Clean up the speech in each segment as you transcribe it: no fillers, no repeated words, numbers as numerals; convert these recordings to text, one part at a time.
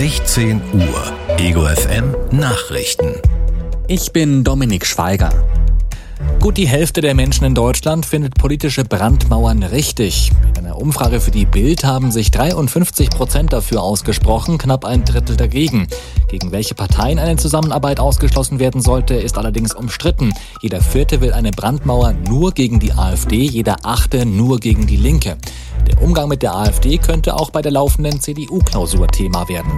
16 Uhr. Ego FM Nachrichten. Ich bin Dominik Schweiger. Gut die Hälfte der Menschen in Deutschland findet politische Brandmauern richtig. In einer Umfrage für die Bild haben sich 53% dafür ausgesprochen, knapp ein Drittel dagegen. Gegen welche Parteien eine Zusammenarbeit ausgeschlossen werden sollte, ist allerdings umstritten. Jeder Vierte will eine Brandmauer nur gegen die AfD, jeder Achte nur gegen die Linke. Der Umgang mit der AfD könnte auch bei der laufenden CDU-Klausur Thema werden.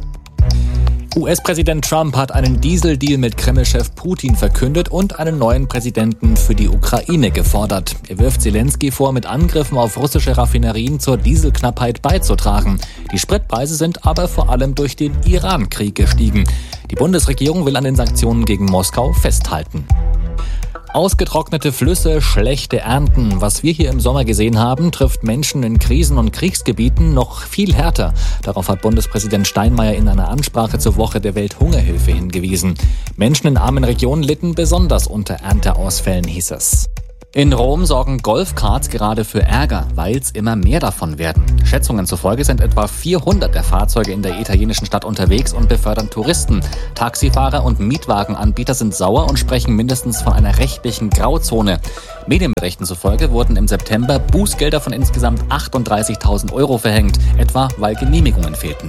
US-Präsident Trump hat einen Dieseldeal mit Kreml-Chef Putin verkündet und einen neuen Präsidenten für die Ukraine gefordert. Er wirft Zelensky vor, mit Angriffen auf russische Raffinerien zur Dieselknappheit beizutragen. Die Spritpreise sind aber vor allem durch den Iran-Krieg gestiegen. Die Bundesregierung will an den Sanktionen gegen Moskau festhalten. Ausgetrocknete Flüsse, schlechte Ernten. Was wir hier im Sommer gesehen haben, trifft Menschen in Krisen- und Kriegsgebieten noch viel härter. Darauf hat Bundespräsident Steinmeier in einer Ansprache zur Woche der Welthungerhilfe hingewiesen. Menschen in armen Regionen litten besonders unter Ernteausfällen, hieß es. In Rom sorgen Golfkarts gerade für Ärger, weil es immer mehr davon werden. Schätzungen zufolge sind etwa 400 der Fahrzeuge in der italienischen Stadt unterwegs und befördern Touristen. Taxifahrer und Mietwagenanbieter sind sauer und sprechen mindestens von einer rechtlichen Grauzone. Medienberichten zufolge wurden im September Bußgelder von insgesamt 38.000 € verhängt, etwa weil Genehmigungen fehlten.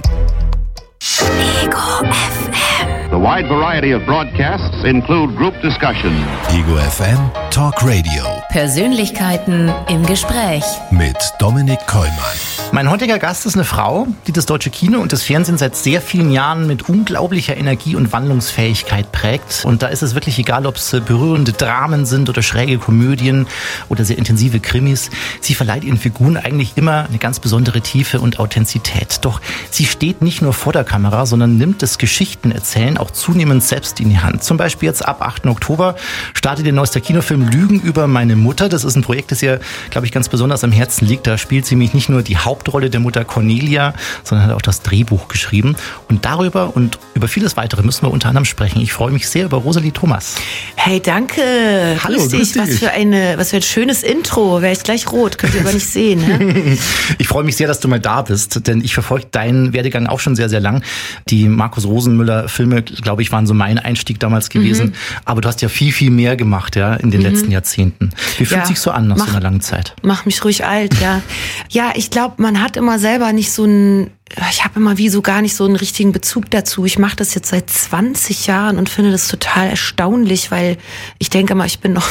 Ego FM. The wide variety of broadcasts include group discussion. Ego FM Talk Radio. Persönlichkeiten im Gespräch. Mit Dominik Kollmann. Mein heutiger Gast ist eine Frau, die das deutsche Kino und das Fernsehen seit sehr vielen Jahren mit unglaublicher Energie und Wandlungsfähigkeit prägt. Und da ist es wirklich egal, ob es berührende Dramen sind oder schräge Komödien oder sehr intensive Krimis. Sie verleiht ihren Figuren eigentlich immer eine ganz besondere Tiefe und Authentizität. Doch sie steht nicht nur vor der Kamera, sondern nimmt das Geschichtenerzählen auch zunehmend selbst in die Hand. Zum Beispiel jetzt ab 8. Oktober startet ihr neuester Kinofilm Lügen über meine Mutter. Das ist ein Projekt, das ihr, glaube ich, ganz besonders am Herzen liegt. Da spielt sie nämlich nicht nur die Hauptrolle der Mutter Cornelia, sondern hat auch das Drehbuch geschrieben. Und darüber und über vieles weitere müssen wir unter anderem sprechen. Ich freue mich sehr über Rosalie Thomas. Hey, danke. Hallo, grüß dich. Was für ein schönes Intro. Wäre ich gleich rot, könnt ihr aber nicht sehen. Ne? Ich freue mich sehr, dass du mal da bist, denn ich verfolge deinen Werdegang auch schon sehr, sehr lang. Die Markus Rosenmüller-Filme, glaube ich, waren so mein Einstieg damals gewesen. Aber du hast ja viel, viel mehr gemacht, ja, in den letzten Jahrzehnten. Wie fühlt sich so an nach so einer langen Zeit? Mach mich ruhig alt, ja. Ja, ich glaube, man hat immer selber nicht ich habe immer wie so gar nicht so einen richtigen Bezug dazu. Ich mache das jetzt seit 20 Jahren und finde das total erstaunlich, weil ich denke mal, ich bin noch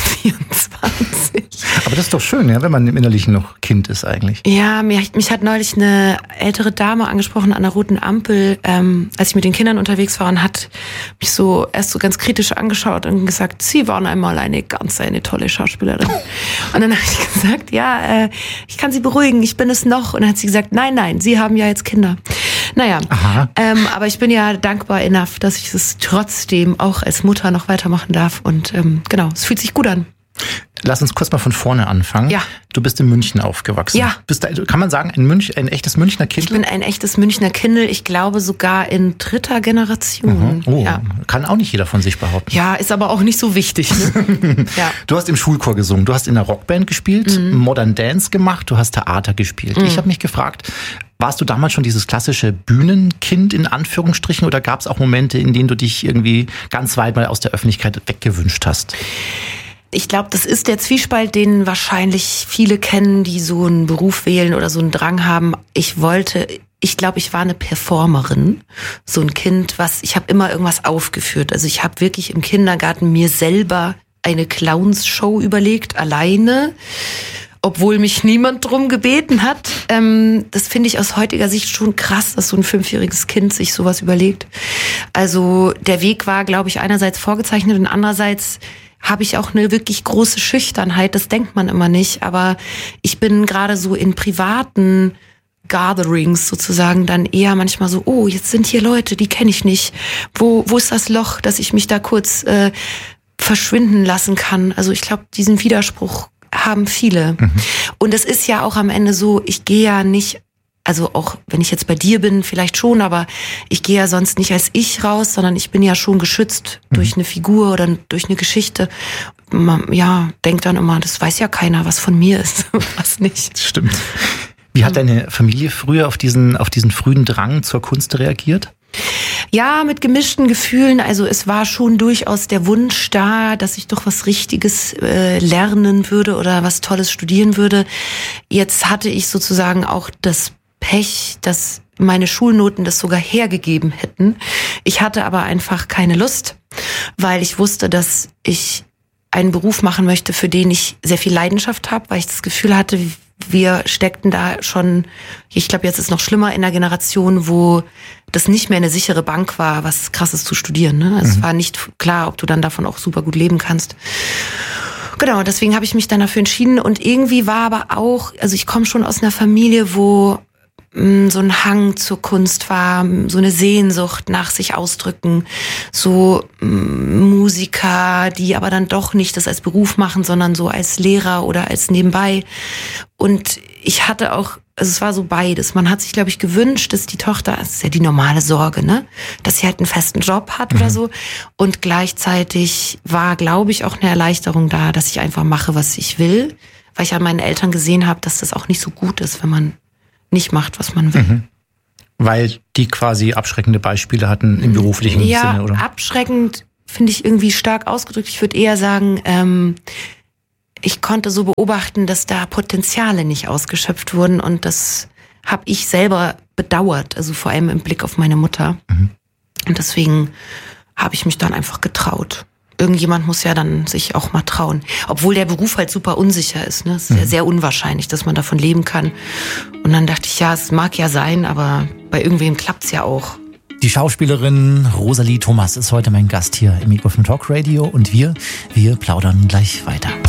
24. Aber das ist doch schön, ja, wenn man im Innerlichen noch Kind ist eigentlich. Ja, mich hat neulich eine ältere Dame angesprochen an der roten Ampel, als ich mit den Kindern unterwegs war, und hat mich so erst so ganz kritisch angeschaut und gesagt, Sie waren einmal eine tolle Schauspielerin. Und dann habe ich gesagt, ja, ich kann Sie beruhigen, ich bin es noch. Und dann hat sie gesagt, nein, Sie haben ja jetzt Kinder. Naja, aber ich bin ja dankbar enough, dass ich es trotzdem auch als Mutter noch weitermachen darf. Und genau, es fühlt sich gut an. Lass uns kurz mal von vorne anfangen. Ja. Du bist in München aufgewachsen. Ja. Kann man sagen, ein echtes Münchner Kind? Ich bin ein echtes Münchner Kindl. Ich glaube sogar in 3. Generation. Oh, ja. Kann auch nicht jeder von sich behaupten. Ja, ist aber auch nicht so wichtig. Ne? Ja. Du hast im Schulchor gesungen, du hast in einer Rockband gespielt, Modern Dance gemacht, du hast Theater gespielt. Ich habe mich gefragt, warst du damals schon dieses klassische Bühnenkind in Anführungsstrichen oder gab es auch Momente, in denen du dich irgendwie ganz weit mal aus der Öffentlichkeit weggewünscht hast? Ich glaube, das ist der Zwiespalt, den wahrscheinlich viele kennen, die so einen Beruf wählen oder so einen Drang haben. Ich glaube, ich war eine Performerin, so ein Kind, ich habe immer irgendwas aufgeführt. Also ich habe wirklich im Kindergarten mir selber eine Clownsshow überlegt, alleine, obwohl mich niemand drum gebeten hat. Das finde ich aus heutiger Sicht schon krass, dass so ein 5-jähriges Kind sich sowas überlegt. Also der Weg war, glaube ich, einerseits vorgezeichnet und andererseits habe ich auch eine wirklich große Schüchternheit. Das denkt man immer nicht. Aber ich bin gerade so in privaten Gatherings sozusagen dann eher manchmal so, oh, jetzt sind hier Leute, die kenne ich nicht. Wo ist das Loch, dass ich mich da kurz verschwinden lassen kann? Also ich glaube, diesen Widerspruch haben viele. Und es ist ja auch am Ende so, ich gehe ja nicht, also auch wenn ich jetzt bei dir bin, vielleicht schon, aber ich gehe ja sonst nicht als ich raus, sondern ich bin ja schon geschützt durch eine Figur oder durch eine Geschichte. Man, denkt dann immer, das weiß ja keiner, was von mir ist, was nicht. Stimmt. Wie hat deine Familie früher auf diesen frühen Drang zur Kunst reagiert? Ja, mit gemischten Gefühlen. Also es war schon durchaus der Wunsch da, dass ich doch was Richtiges lernen würde oder was Tolles studieren würde. Jetzt hatte ich sozusagen auch das Pech, dass meine Schulnoten das sogar hergegeben hätten. Ich hatte aber einfach keine Lust, weil ich wusste, dass ich einen Beruf machen möchte, für den ich sehr viel Leidenschaft habe, weil ich das Gefühl hatte, wir steckten da schon, ich glaube, jetzt ist noch schlimmer, in einer Generation, wo das nicht mehr eine sichere Bank war, was Krasses zu studieren. Ne? Es war nicht klar, ob du dann davon auch super gut leben kannst. Genau, deswegen habe ich mich dann dafür entschieden. Und irgendwie war aber auch, also ich komme schon aus einer Familie, wo so ein Hang zur Kunst war, so eine Sehnsucht nach sich ausdrücken, so Musiker, die aber dann doch nicht das als Beruf machen, sondern so als Lehrer oder als nebenbei. Und ich hatte auch, also es war so beides. Man hat sich, glaube ich, gewünscht, dass die Tochter, das ist ja die normale Sorge, ne, dass sie halt einen festen Job hat oder so. Und gleichzeitig war, glaube ich, auch eine Erleichterung da, dass ich einfach mache, was ich will, weil ich an meinen Eltern gesehen habe, dass das auch nicht so gut ist, wenn man nicht macht, was man will. Weil die quasi abschreckende Beispiele hatten im beruflichen Sinne, oder? Ja, abschreckend finde ich irgendwie stark ausgedrückt. Ich würde eher sagen, ich konnte so beobachten, dass da Potenziale nicht ausgeschöpft wurden und das habe ich selber bedauert, also vor allem im Blick auf meine Mutter. Und deswegen habe ich mich dann einfach getraut. Irgendjemand muss ja dann sich auch mal trauen. Obwohl der Beruf halt super unsicher ist. Ne? Es ist ja sehr unwahrscheinlich, dass man davon leben kann. Und dann dachte ich, ja, es mag ja sein, aber bei irgendwem klappt's ja auch. Die Schauspielerin Rosalie Thomas ist heute mein Gast hier im Ego FM Talk Radio und wir plaudern gleich weiter.